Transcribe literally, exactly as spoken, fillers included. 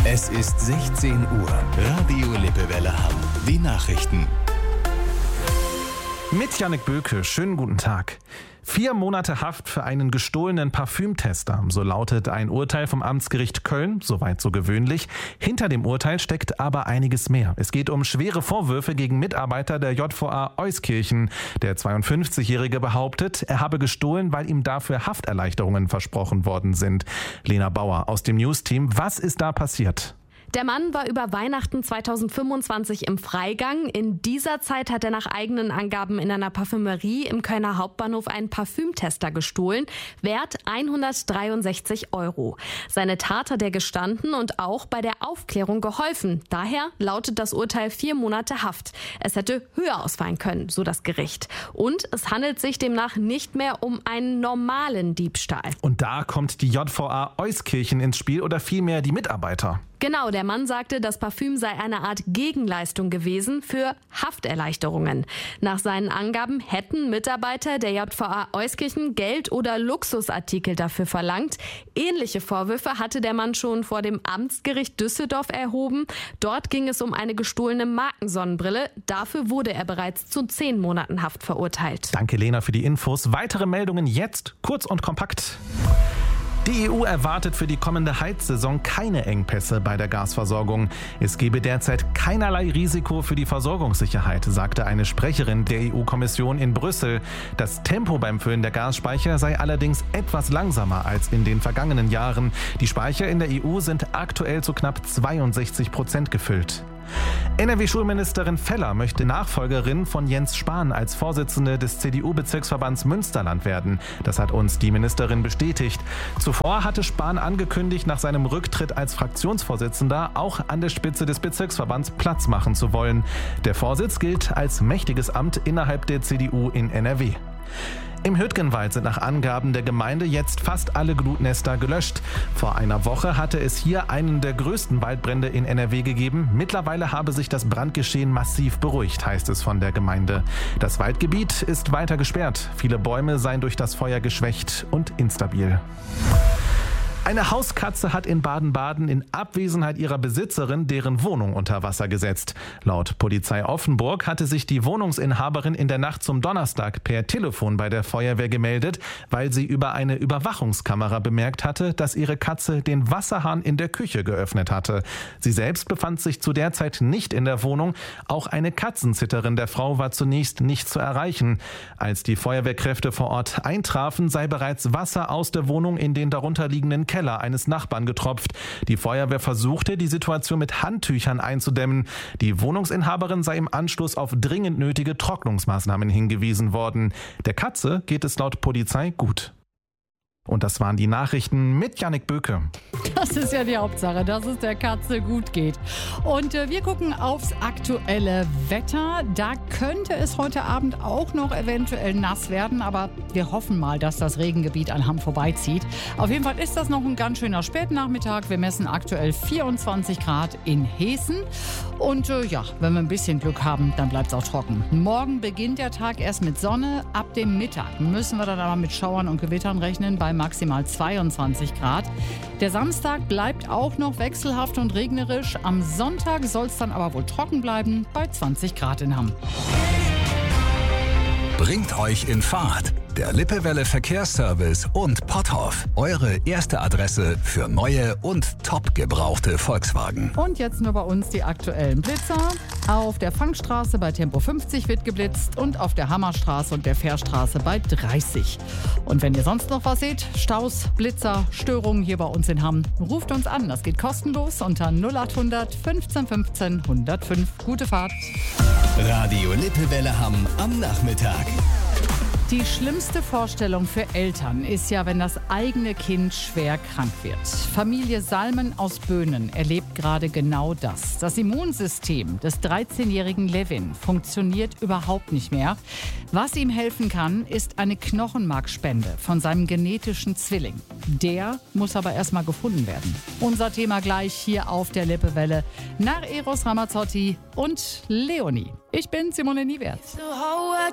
Es ist sechzehn Uhr. Radio Lippewelle Hamm. Die Nachrichten. Mit Jannik Böke, schönen guten Tag. Vier Monate Haft für einen gestohlenen Parfümtester, so lautet ein Urteil vom Amtsgericht Köln, soweit so gewöhnlich. Hinter dem Urteil steckt aber einiges mehr. Es geht um schwere Vorwürfe gegen Mitarbeiter der J V A Euskirchen. Der zweiundfünfzigjährige behauptet, er habe gestohlen, weil ihm dafür Hafterleichterungen versprochen worden sind. Lena Bauer aus dem News-Team, was ist da passiert? Der Mann war über Weihnachten zweitausendfünfundzwanzig im Freigang. In dieser Zeit hat er nach eigenen Angaben in einer Parfümerie im Kölner Hauptbahnhof einen Parfümtester gestohlen, wert hundertdreiundsechzig Euro. Seine Tat hat er gestanden und auch bei der Aufklärung geholfen. Daher lautet das Urteil vier Monate Haft. Es hätte höher ausfallen können, so das Gericht. Und es handelt sich demnach nicht mehr um einen normalen Diebstahl. Und da kommt die J V A Euskirchen ins Spiel oder vielmehr die Mitarbeiter. Genau, der Mann sagte, das Parfüm sei eine Art Gegenleistung gewesen für Hafterleichterungen. Nach seinen Angaben hätten Mitarbeiter der J V A Euskirchen Geld oder Luxusartikel dafür verlangt. Ähnliche Vorwürfe hatte der Mann schon vor dem Amtsgericht Düsseldorf erhoben. Dort ging es um eine gestohlene Markensonnenbrille. Dafür wurde er bereits zu zehn Monaten Haft verurteilt. Danke, Lena, für die Infos. Weitere Meldungen jetzt, kurz und kompakt. Die E U erwartet für die kommende Heizsaison keine Engpässe bei der Gasversorgung. Es gebe derzeit keinerlei Risiko für die Versorgungssicherheit, sagte eine Sprecherin der E U-Kommission in Brüssel. Das Tempo beim Füllen der Gasspeicher sei allerdings etwas langsamer als in den vergangenen Jahren. Die Speicher in der E U sind aktuell zu knapp zweiundsechzig Prozent gefüllt. N R W-Schulministerin Feller möchte Nachfolgerin von Jens Spahn als Vorsitzende des C D U-Bezirksverbands Münsterland werden. Das hat uns die Ministerin bestätigt. Zuvor hatte Spahn angekündigt, nach seinem Rücktritt als Fraktionsvorsitzender auch an der Spitze des Bezirksverbands Platz machen zu wollen. Der Vorsitz gilt als mächtiges Amt innerhalb der C D U in N R W. Im Hüttgenwald sind nach Angaben der Gemeinde jetzt fast alle Glutnester gelöscht. Vor einer Woche hatte es hier einen der größten Waldbrände in N R W gegeben. Mittlerweile habe sich das Brandgeschehen massiv beruhigt, heißt es von der Gemeinde. Das Waldgebiet ist weiter gesperrt. Viele Bäume seien durch das Feuer geschwächt und instabil. Eine Hauskatze hat in Baden-Baden in Abwesenheit ihrer Besitzerin deren Wohnung unter Wasser gesetzt. Laut Polizei Offenburg hatte sich die Wohnungsinhaberin in der Nacht zum Donnerstag per Telefon bei der Feuerwehr gemeldet, weil sie über eine Überwachungskamera bemerkt hatte, dass ihre Katze den Wasserhahn in der Küche geöffnet hatte. Sie selbst befand sich zu der Zeit nicht in der Wohnung. Auch eine Katzenzitterin der Frau war zunächst nicht zu erreichen. Als die Feuerwehrkräfte vor Ort eintrafen, sei bereits Wasser aus der Wohnung in den darunterliegenden Keller eines Nachbarn getropft. Die Feuerwehr versuchte, die Situation mit Handtüchern einzudämmen. Die Wohnungsinhaberin sei im Anschluss auf dringend nötige Trocknungsmaßnahmen hingewiesen worden. Der Katze geht es laut Polizei gut. Und das waren die Nachrichten mit Jannik Böke. Das ist ja die Hauptsache, dass es der Katze gut geht. Und äh, wir gucken aufs aktuelle Wetter. Da könnte es heute Abend auch noch eventuell nass werden, aber wir hoffen mal, dass das Regengebiet an Hamm vorbeizieht. Auf jeden Fall ist das noch ein ganz schöner Spätnachmittag. Wir messen aktuell vierundzwanzig Grad in Hessen. Und äh, ja, wenn wir ein bisschen Glück haben, dann bleibt es auch trocken. Morgen beginnt der Tag erst mit Sonne. Ab dem Mittag müssen wir dann aber mit Schauern und Gewittern rechnen bei maximal zweiundzwanzig Grad. Der Samstag bleibt auch noch wechselhaft und regnerisch. Am Sonntag soll es dann aber wohl trocken bleiben bei zwanzig Grad in Hamm. Bringt euch in Fahrt. Der Lippewelle Verkehrsservice und Potthoff. Eure erste Adresse für neue und top gebrauchte Volkswagen. Und jetzt nur bei uns die aktuellen Blitzer. Auf der Fangstraße bei Tempo fünfzig wird geblitzt und auf der Hammerstraße und der Fährstraße bei dreißig. Und wenn ihr sonst noch was seht, Staus, Blitzer, Störungen hier bei uns in Hamm, ruft uns an. Das geht kostenlos unter null acht hundert fünfzehn fünfzehn hundertfünf. Gute Fahrt. Radio Lippewelle Hamm am Nachmittag. Die schlimmste Vorstellung für Eltern ist ja, wenn das eigene Kind schwer krank wird. Familie Salmen aus Böhnen erlebt gerade genau das. Das Immunsystem des dreizehnjährigen Levin funktioniert überhaupt nicht mehr. Was ihm helfen kann, ist eine Knochenmarkspende von seinem genetischen Zwilling. Der muss aber erstmal gefunden werden. Unser Thema gleich hier auf der Lippewelle nach Eros Ramazzotti und Leonie. Ich bin Simone Niewerth. The whole world